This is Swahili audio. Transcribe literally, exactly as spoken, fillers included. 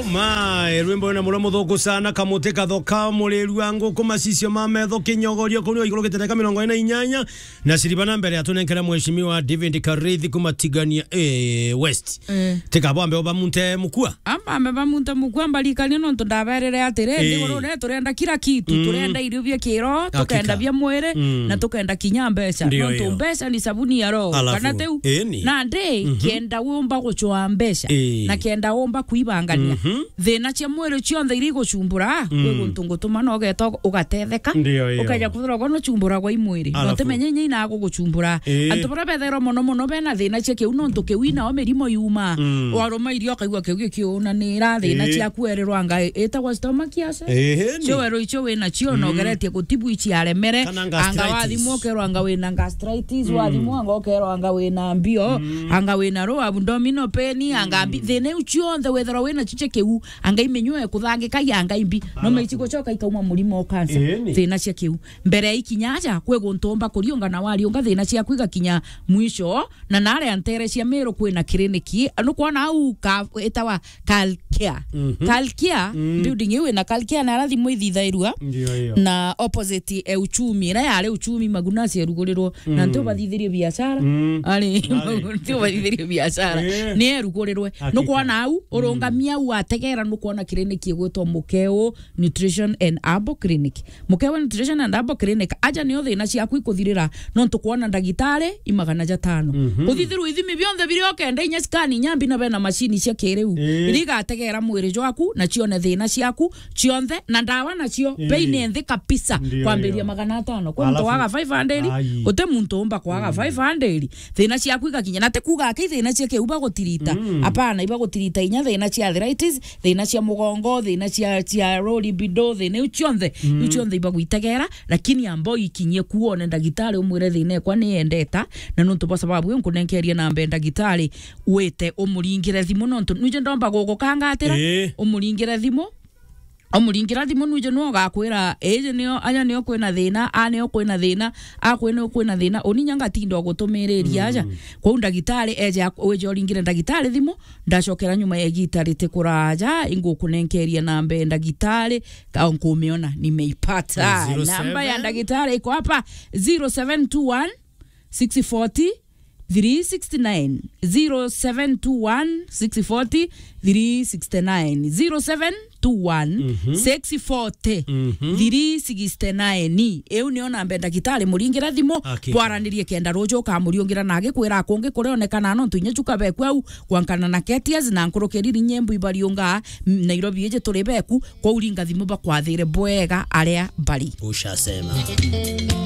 my rwimbo na mura muthoko sana kamote kathoka mureru wangu kumacisio mametho kinyogorio kunyo iguru gitereka mirongo ine na inyanya na siribana mbere atunenkera mweshimiwa David Karithi kumatigania eh West eh. Tikabambe obamunte mukua amba bamunte mukua mbalikani no ntundaberere atire ndigoro ne turenda kila kitu mm. turenda irio bya kiro tukenda bya mwere mm. na tukenda kinyambeca no tumbesa ni sabuni ya roho kana teu na ndei mm -hmm. kenda womba guchwa mbeca e. na kenda womba kuibangania mm -hmm. thina cia mwere cionthe iri gucumbura mm. gwe ntungutuma no geto ugatetheka ukaja kuthira gono chumbura gwa imwiri no temenye nyina guguchumbura e. antubara bethero mono mono bena thina cia kiu no ntukiwina o mirimo yuma mm. waroma irio kaigwa kiu gikiuna nira thina cia kuererwa ngai etagwa stomach yase cio wero icio wina cio no geretie gutibu ici aremere anga wathimo kerwa anga wina gastritis wathimo anga kerwa anga wina mbio anga wina ro abdominal pain anga thina ucio nthe wethera wina chiche kiu anga imenywe kuthangika anga imbi no meici gocoka ikauma murimo cancer thina cia kiu mbere ikinyaja kwe guntumba kurionga na wari unga thina cia kwiga kinya mwisho na nare antere cia mero kwina kliniki no kuona au ka etawa kalkia kalkia building iwe na kalkia na rathi mwithithairua na opposite e uchumi ra yale uchumi maguna cia rugurirwo na nto bathithirie biashara ali nto bathithirie biashara ni erugurirwe no kuona au urungamia au ategera no kuona kliniki gwetwo Mukeo Nutrition and Herbal Clinic Mukeo Nutrition and Herbal Clinic aja ni othina cia kuikuthirira no ntukuona ndagitari imagana jatano kuthithiru ithimi bionthe birio kenda inya scan nyambi na bena machine cia kiriu iriga ategera mwiri jwaku na cione thina ciaku cionthe na ndawa nacio beine nthi kapisa kwambiria magana atano kwa mtu waga five hundred uте muntu umba kwaga five hundred thina ciaku igakinya na te kuga ke thina cia ke uba gutirita apana iba gutirita inya thina cia arthritis thina cia mugongo thina cia cia roli bido thina ucionthe ucionthe iba guitegera lakini ambo ikinye kuone ndagitari umwire thina kwa ni endeta na nuntu kwa sababu yo kunenkeria na mbenda gitari wete umuringire thimu nontu nuje ndomba gugukangatira umuringire thimu omuringira thimu nuje no gakwira eje nio anya nio kwina thina anio kwina thina akwina kwina thina oninyanga tindo gutumireria aja kwa ndagitari eje weje oringire ndagitari thimu ndacokera nyuma ya gitari tekuraja ingo kunenkeria na mbe ndagitari ka nkumiona nimeipata namba ya ndagitari iko hapa zero seven two one six four zero three six nine zero seven two one six four zero three six nine zero seven two one six four zero three six nine eu ni ona mbenda kitale muringira thimo twaranirie kenda rojo ka muriongira nage kwira konge kureonekana no tunye chuka beku au kwankana na ketias na nkurokeriri nyembu ibarionga Nairobi eje turi beku kwa uringa thimo bakwathire bwega aria bari ushasema